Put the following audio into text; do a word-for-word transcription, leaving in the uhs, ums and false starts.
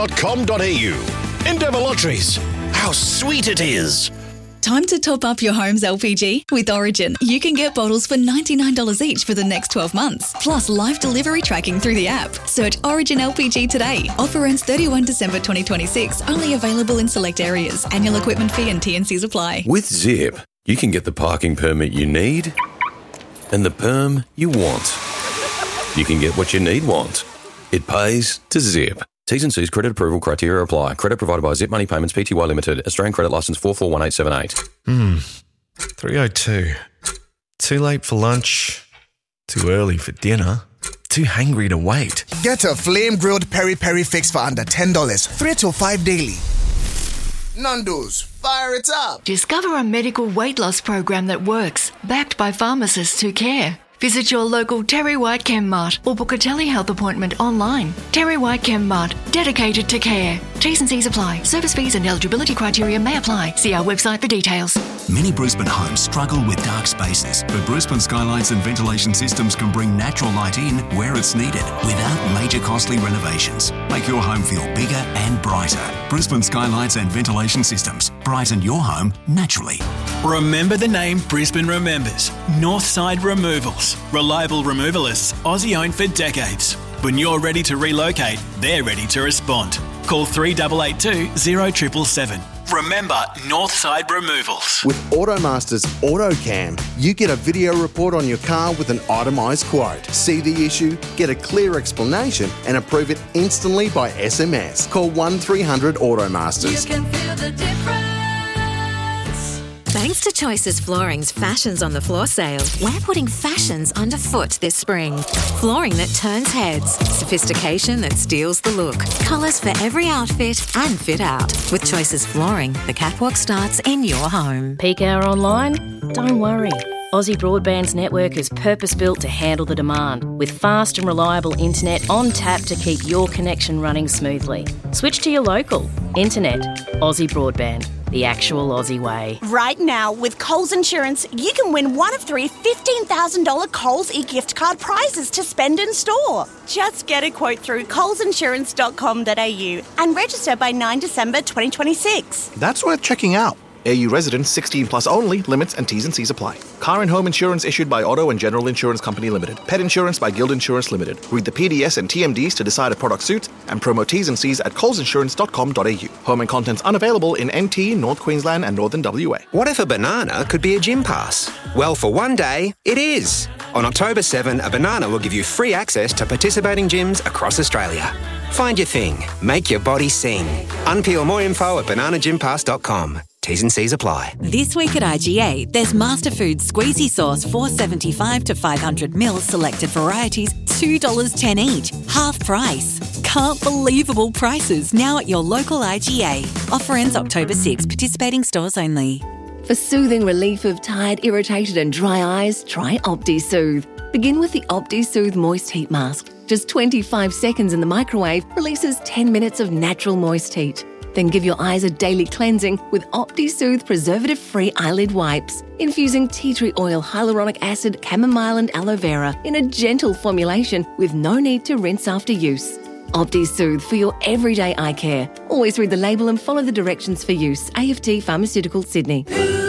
dot com dot a u. Endeavour Lotteries. How sweet it is. Time to top up your home's L P G? With Origin, you can get bottles for ninety-nine dollars each for the next twelve months, plus live delivery tracking through the app. Search Origin L P G today. Offer ends thirty-first December twenty twenty-six. Only available in select areas. Annual equipment fee and T and Cs apply. With Zip, you can get the parking permit you need and the perm you want. You can get what you need want. It pays to Zip. T's and C's credit approval criteria apply. Credit provided by Zip Money Payments Pty Limited. Australian credit licence four four one eight seven eight. Hmm. three oh two. Too late for lunch. Too early for dinner. Too hangry to wait. Get a flame-grilled peri-peri fix for under ten dollars. Three till five daily. Nando's, fire it up. Discover a medical weight loss program that works, backed by pharmacists who care. Visit your local Terry White Chem Mart or book a telehealth appointment online. Terry White Chem Mart, dedicated to care. T's and C's apply. Service fees and eligibility criteria may apply. See our website for details. Many Brisbane homes struggle with dark spaces, but Brisbane Skylights and Ventilation Systems can bring natural light in where it's needed without major costly renovations. Make your home feel bigger and brighter. Brisbane Skylights and Ventilation Systems. Brighten your home naturally. Remember the name Brisbane remembers. Northside Removals. Reliable removalists, Aussie owned for decades. When you're ready to relocate, they're ready to respond. Call three eight eight two, zero seven seven seven. Remember Northside Removals. With Automasters AutoCam, you get a video report on your car with an itemised quote. See the issue, get a clear explanation and approve it instantly by S M S. Call one three hundred Automasters. You can feel the difference. Thanks to Choices Flooring's Fashions on the Floor sale, we're putting fashions underfoot this spring. Flooring that turns heads, sophistication that steals the look, colours for every outfit and fit out. With Choices Flooring, the catwalk starts in your home. Peak hour online? Don't worry. Aussie Broadband's network is purpose-built to handle the demand, with fast and reliable internet on tap to keep your connection running smoothly. Switch to your local. Internet. Aussie Broadband. The actual Aussie way. Right now, with Coles Insurance, you can win one of three fifteen thousand dollars Coles e-gift card prizes to spend in store. Just get a quote through coles insurance dot com dot a u and register by ninth December twenty twenty-six. That's worth checking out. A U residents sixteen plus only. Limits and T's and C's apply. Car and home insurance issued by Auto and General Insurance Company Limited. Pet insurance by Guild Insurance Limited. Read the P D S and T M Ds to decide if product suits and promo T's and C's at coles insurance dot com dot a u. Home and contents unavailable in N T, North Queensland and Northern W A. What if a banana could be a gym pass? Well, for one day, it is. On October seventh, a banana will give you free access to participating gyms across Australia. Find your thing. Make your body sing. Unpeel more info at banana gym pass dot com. T's and C's apply. This week at I G A, there's Masterfoods Squeezy Sauce four seventy-five to five hundred mils selected varieties, two dollars ten each, half price. Can't believable prices now at your local I G A. Offer ends October sixth, participating stores only. For soothing relief of tired, irritated and dry eyes, try OptiSoothe. Begin with the OptiSoothe Moist Heat Mask. Just twenty-five seconds in the microwave releases ten minutes of natural moist heat. Then give your eyes a daily cleansing with OptiSoothe preservative-free eyelid wipes, infusing tea tree oil, hyaluronic acid, chamomile and aloe vera in a gentle formulation with no need to rinse after use. OptiSoothe for your everyday eye care. Always read the label and follow the directions for use. A F T Pharmaceuticals, Sydney.